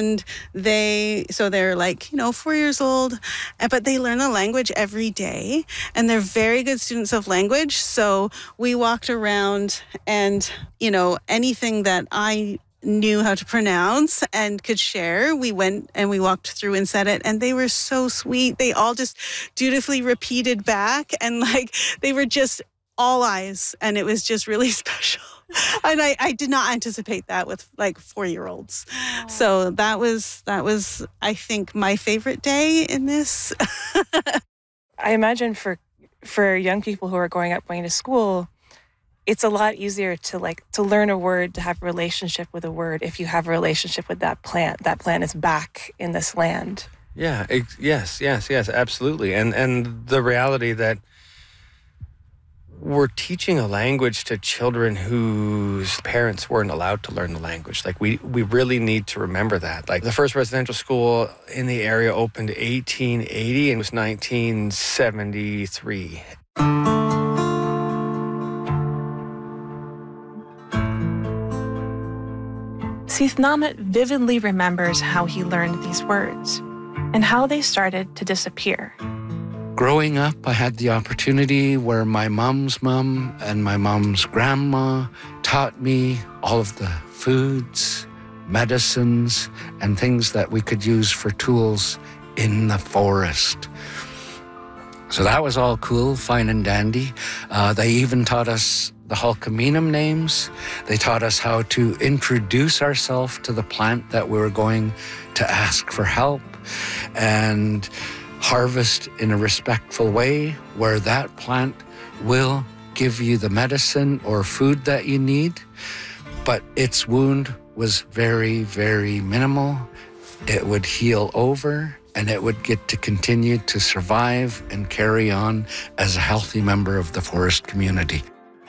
and they're like, 4 years old, but they learn the language every day, and they're very good students of language. So we walked around and, anything that I knew how to pronounce and could share, we went and we walked through and said it, and they were so sweet. They all just dutifully repeated back, and they were just all eyes, and it was just really special. And I did not anticipate that with 4-year-olds. So that was I think my favorite day in this. I imagine for young people who are going to school, it's a lot easier to learn a word, to have a relationship with a word if you have a relationship with that plant. That plant is back in this land. Yeah, yes, absolutely. And the reality that we're teaching a language to children whose parents weren't allowed to learn the language. We really need to remember that. The first residential school in the area opened 1880 and it was 1973. Seethnamut vividly remembers how he learned these words and how they started to disappear. Growing up, I had the opportunity where my mom's mom and my mom's grandma taught me all of the foods, medicines, and things that we could use for tools in the forest. So that was all cool, fine and dandy. They even taught us the Hulkaminum names. They taught us how to introduce ourselves to the plant that we were going to ask for help, and harvest in a respectful way where that plant will give you the medicine or food that you need. But its wound was very, very minimal. It would heal over, and it would get to continue to survive and carry on as a healthy member of the forest community.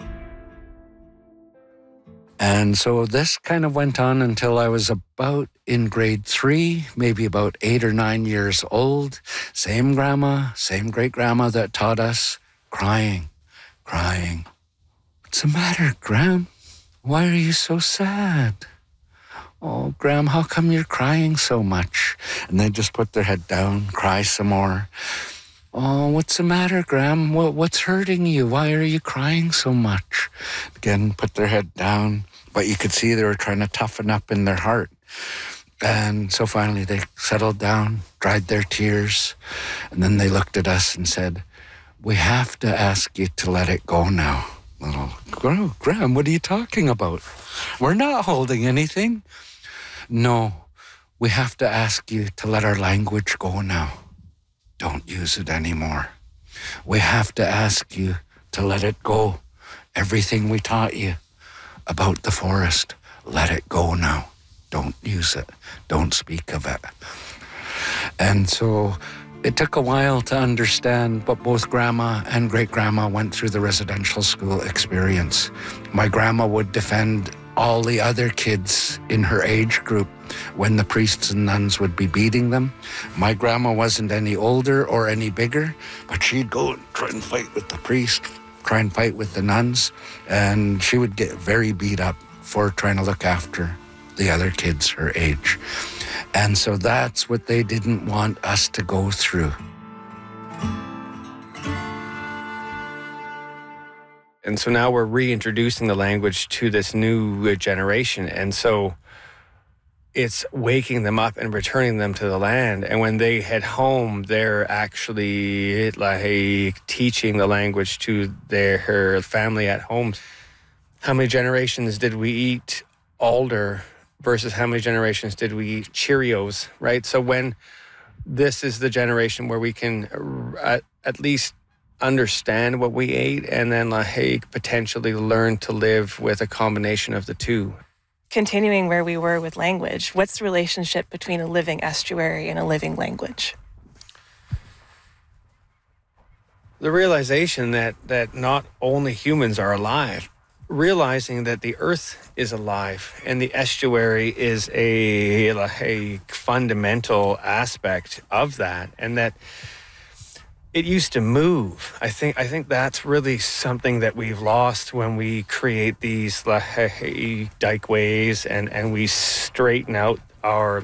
And so this kind of went on until I was about in grade 3, maybe about 8 or 9 years old. Same grandma, same great-grandma that taught us, crying. What's the matter, Gram? Why are you so sad? Oh, Gram, how come you're crying so much? And they just put their head down, cry some more. Oh, what's the matter, Gram? What's hurting you? Why are you crying so much? Again, put their head down. But you could see they were trying to toughen up in their heart. And so finally they settled down, dried their tears, and then they looked at us and said, "We have to ask you to let it go now." Oh, Gram, what are you talking about? We're not holding anything. No, we have to ask you to let our language go now. Don't use it anymore. We have to ask you to let it go. Everything we taught you about the forest, let it go now. Don't use it. Don't speak of it. And so it took a while to understand, but both grandma and great-grandma went through the residential school experience. My grandma would defend all the other kids in her age group when the priests and nuns would be beating them. My grandma wasn't any older or any bigger, but she'd go and try and fight with the priest, try and fight with the nuns, and she would get very beat up for trying to look after the other kids her age. And so that's what they didn't want us to go through. And so now we're reintroducing the language to this new generation. And so it's waking them up and returning them to the land. And when they head home, they're actually teaching the language to her family at home. How many generations did we eat alder versus how many generations did we eat Cheerios, right? So when this is the generation where we can at least understand what we ate and then potentially learn to live with a combination of the two. Continuing where we were with language, what's the relationship between a living estuary and a living language? The realization that not only humans are alive, realizing that the earth is alive and the estuary is a fundamental aspect of that, and that it used to move. I think that's really something that we've lost when we create these dikeways and we straighten out our